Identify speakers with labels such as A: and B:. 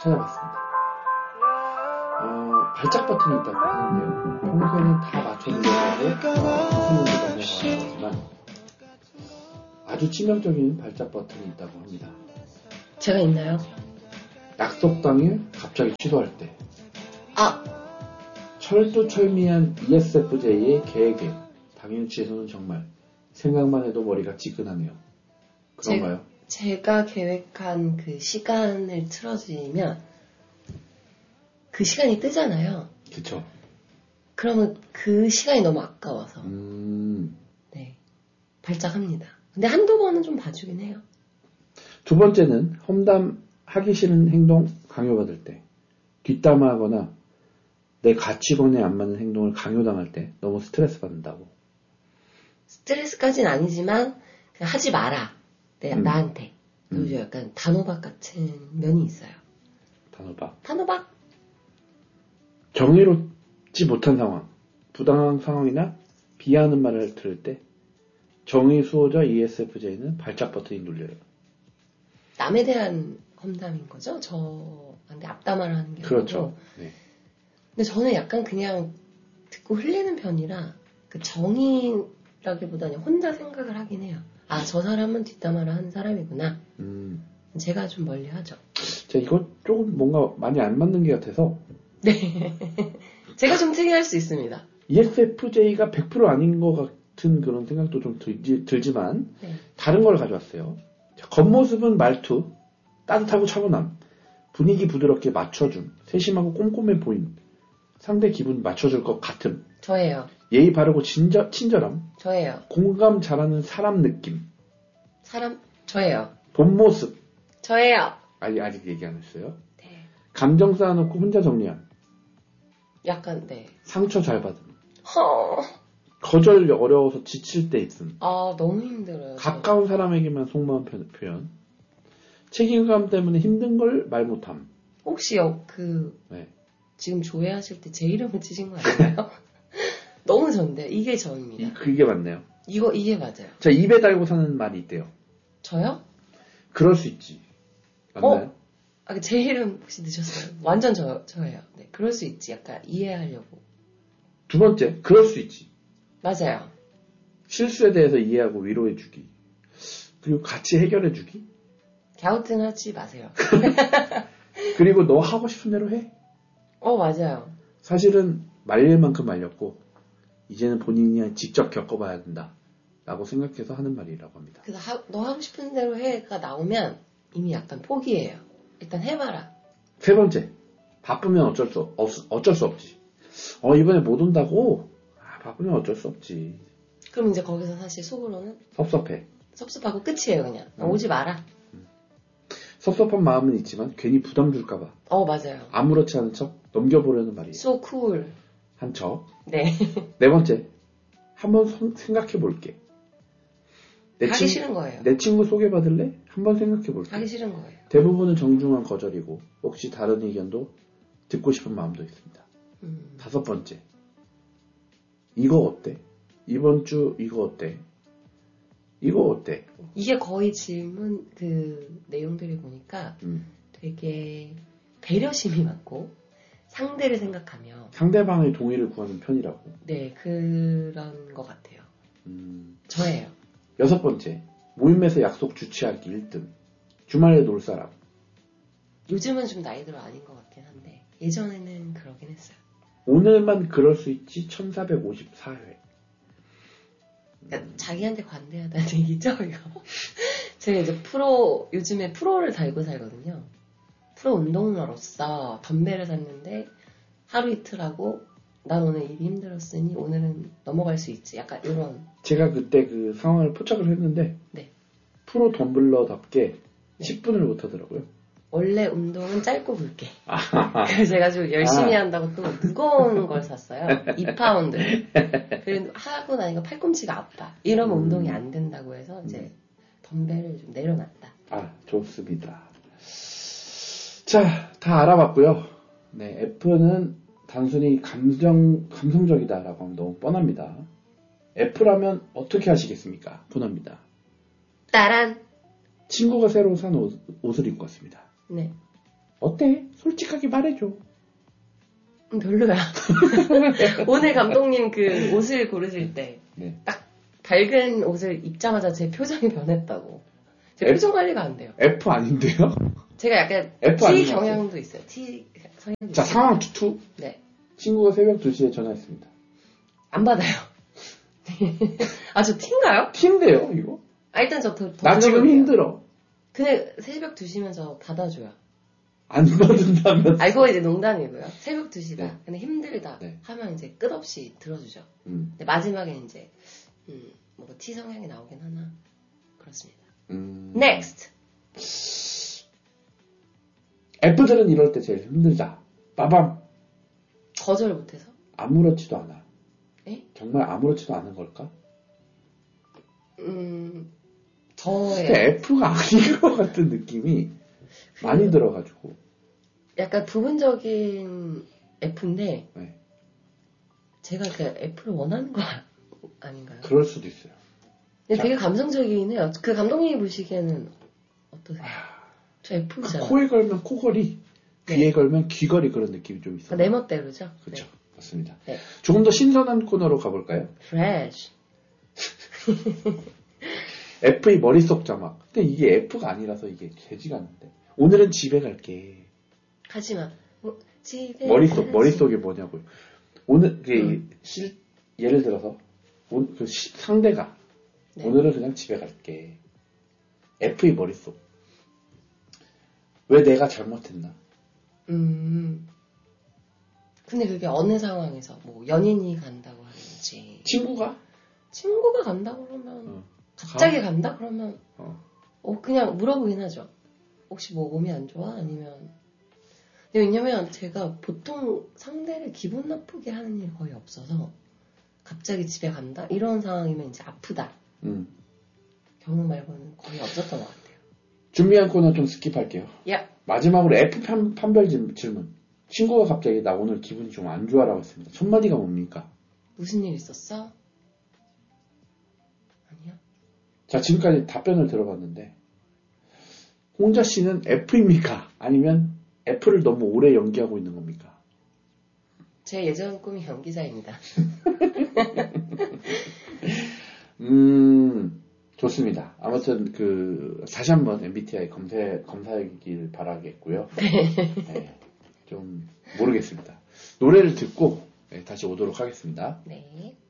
A: 찾아봤습니다. 발작 버튼이 있다고 하는데요. 평소에는 다 맞춰주려고 하고 스스로 넘어가지만 아주 치명적인 발작 버튼이 있다고 합니다.
B: 제가 있나요?
A: 약속 당일 갑자기 취소할 때.
B: 아!
A: 철두철미한 ESFJ의 계획에 당일 취소는 정말 생각만 해도 머리가 찌끈하네요. 그런가요?
B: 제가 계획한 그 시간을 틀어지면 그 시간이 뜨잖아요.
A: 그쵸.
B: 그러면 그 시간이 너무 아까워서 네, 발작합니다. 근데 한두 번은 좀 봐주긴 해요.
A: 두 번째는 험담하기 싫은 행동 강요받을 때, 뒷담화하거나 내 가치관에 안 맞는 행동을 강요당할 때 너무 스트레스 받는다고.
B: 스트레스까지는 아니지만 그냥 하지 마라. 나한테. 요즘 약간 단호박 같은 면이 있어요. 단호박.
A: 정의롭지 못한 상황, 부당한 상황이나 비하하는 말을 들을 때 정의 수호자 ESFJ는 발작 버튼이 눌려요.
B: 남에 대한 험담인 거죠? 저한테 앞담화를 하는 게
A: 그렇죠.
B: 아니고.
A: 네.
B: 근데 저는 약간 그냥 듣고 흘리는 편이라 그 정의라기보다는 혼자 생각을 하긴 해요. 아, 저 사람은 뒷담화를 하는 사람이구나. 제가 좀 멀리 하죠.
A: 이거 조금 뭔가 많이 안 맞는 게 같아서.
B: 네. 제가 좀 특이할 수 있습니다.
A: ESFJ가 100% 아닌 것 같은 그런 생각도 좀 들지만,
B: 네.
A: 다른 걸 가져왔어요. 겉모습은 말투, 따뜻하고 차분함, 분위기 부드럽게 맞춰줌, 세심하고 꼼꼼해 보임, 상대 기분 맞춰줄 것 같음.
B: 저예요.
A: 예의 바르고 친절함.
B: 저예요.
A: 공감 잘하는 사람 느낌.
B: 저예요.
A: 본 모습.
B: 저예요.
A: 아직 얘기 안 했어요.
B: 네.
A: 감정 쌓아놓고 혼자 정리함.
B: 약간, 네.
A: 상처 잘 받음. 거절 어려워서 지칠 때 있음.
B: 아, 너무 힘들어요.
A: 가까운 사람에게만 속마음 표현. 책임감 때문에 힘든 걸 말 못함.
B: 혹시
A: 네.
B: 지금 조회하실 때 제 이름을 치신 거 아닌가요? 너무 전데 이게 저입니다.
A: 그게 맞네요.
B: 이게 맞아요.
A: 자, 입에 달고 사는 말이 있대요.
B: 저요?
A: 그럴 수 있지. 맞나요?
B: 제 이름 혹시 넣으셨어요? 완전 저예요. 네, 그럴 수 있지. 약간 이해하려고.
A: 두 번째, 그럴 수 있지.
B: 맞아요.
A: 실수에 대해서 이해하고 위로해주기. 그리고 같이 해결해주기.
B: 갸우뚱하지 마세요.
A: 그리고 너 하고 싶은 대로 해.
B: 맞아요.
A: 사실은 말릴 만큼 말렸고 이제는 본인이 직접 겪어봐야 된다 라고 생각해서 하는 말이라고 합니다.
B: 그래서 너 하고 싶은 대로 해가 나오면 이미 약간 포기해요. 일단 해봐라.
A: 세 번째, 바쁘면 어쩔 수 없지. 이번에 못 온다고? 바쁘면 어쩔 수 없지.
B: 그럼 이제 거기서 사실 속으로는 섭섭하고 끝이에요. 그냥 오지 마라.
A: 섭섭한 마음은 있지만 괜히 부담 줄까봐.
B: 맞아요.
A: 아무렇지 않은 척 넘겨보려는 말이에요.
B: So cool.
A: 한 척.
B: 네.
A: 네 번째, 한번 생각해볼게.
B: 하기 싫은 거예요.
A: 내 친구 소개받을래? 한번 생각해볼게.
B: 하기 싫은 거예요.
A: 대부분은 정중한 거절이고 혹시 다른 의견도 듣고 싶은 마음도 있습니다. 다섯 번째, 이거 어때? 이번 주 이거 어때? 이거 어때?
B: 이게 거의 질문 내용들이 보니까 되게 배려심이 많고 상대를 생각하며
A: 상대방의 동의를 구하는 편이라고.
B: 네, 그런 것 같아요. 저예요.
A: 여섯 번째, 모임에서 약속 주최하기 1등. 주말에 놀 사람.
B: 요즘은 좀 나이 들어 아닌 것 같긴 한데 예전에는 그러긴 했어요.
A: 오늘만 그럴 수 있지 1454회.
B: 그러니까 자기한테 관대하다는 얘기죠, 이거. 제가 이제 요즘에 프로를 달고 살거든요. 프로 운동러로서 덤벨을 샀는데 하루 이틀 하고 난 오늘 일이 힘들었으니 오늘은 넘어갈 수 있지. 약간 이런.
A: 제가 그때 그 상황을 포착을 했는데
B: 네.
A: 프로 덤블러답게
B: 네.
A: 10분을 못 하더라고요.
B: 원래 운동은 짧고 굵게. 그래서 제가 좀 열심히 한다고 또 무거운 걸 샀어요. 2파운드. 그래도 하고 나니까 팔꿈치가 아파. 이러면 운동이 안 된다고 해서 이제 덤벨을 좀 내려놨다.
A: 좋습니다. 자, 다 알아봤고요. 네, F는 단순히 감성적이다라고 하면 너무 뻔합니다. F라면 어떻게 하시겠습니까? 뻔합니다.
B: 따란!
A: 친구가 새로 산 옷을 입고 왔습니다.
B: 네.
A: 어때? 솔직하게 말해줘.
B: 별로야. 오늘 감독님 그 옷을 고르실 때 딱 밝은 옷을 입자마자 제 표정이 변했다고. 제 표정 관리가 안 돼요.
A: F 아닌데요?
B: 제가 약간
A: F
B: T 경향도 있어요. T 성향도
A: 자,
B: 있어요.
A: 상황 2.
B: 네.
A: 친구가 새벽 2시에 전화했습니다.
B: 안 받아요. 아, 저 T인가요?
A: T인데요, 이거?
B: 아, 일단 저
A: 나 지금 힘들어.
B: 근데 새벽 2시면 저 받아줘요.
A: 안 받은다면.
B: 알고 이제 농담이고요. 새벽 2시다.
A: 네.
B: 근데 힘들다.
A: 네.
B: 하면 이제 끝없이 들어주죠. 근데 마지막에 이제, 뭐 T 성향이 나오긴 하나. 그렇습니다. Next!
A: F들은 이럴 때 제일 힘들다. 빠밤.
B: 거절 못해서?
A: 아무렇지도 않아.
B: 에?
A: 정말 아무렇지도 않은 걸까?
B: 저의.
A: F가 아닌 것 같은 느낌이 많이 들어가지고.
B: 약간 부분적인 F인데,
A: 네.
B: 제가 그 F를 원하는 거 아닌가요?
A: 그럴 수도 있어요.
B: 근데 되게 감성적이긴 해요. 그 감독님이 보시기에는 어떠세요? 저 F잖아요.
A: 코에 걸면 코걸이, 귀에 걸면 귀걸이 그런 느낌이 좀 있어요.
B: 내 멋대로죠?
A: 그렇죠.
B: 네.
A: 맞습니다.
B: 네.
A: 조금 더 신선한 코너로 가볼까요?
B: Fresh.
A: F의 머릿속 자막. 근데 이게 F가 아니라서 이게 되지가 않는데. 오늘은 집에 갈게.
B: 하지마. 집에
A: 머릿속에 뭐냐고요. 오늘, 예를 들어서, 상대가, 네. 오늘은 그냥 집에 갈게. F의 머릿속. 왜 내가 잘못했나?
B: 근데 그게 어느 상황에서, 뭐, 연인이 간다고 하는지.
A: 친구가
B: 간다고 그러면, 갑자기 간다? 그러면, 그냥 물어보긴 하죠. 혹시 뭐 몸이 안 좋아? 아니면, 왜냐면 제가 보통 상대를 기분 나쁘게 하는 일이 거의 없어서, 갑자기 집에 간다? 이런 상황이면 이제 아프다. 경우 말고는 거의 없었던 것 같아요.
A: 준비한 코너 좀 스킵할게요.
B: 야.
A: 마지막으로 F 판별 질문. 친구가 갑자기 나 오늘 기분이 좀 안 좋아라고 했습니다. 첫 마디가 뭡니까?
B: 무슨 일 있었어? 아니야.
A: 자, 지금까지 답변을 들어봤는데 홍자 씨는 F입니까? 아니면 F를 너무 오래 연기하고 있는 겁니까?
B: 제 예전 꿈이 연기자입니다.
A: 좋습니다. 아무튼 다시 한번 MBTI 검사하길 바라겠고요. 네, 좀 모르겠습니다. 노래를 듣고 다시 오도록 하겠습니다.
B: 네.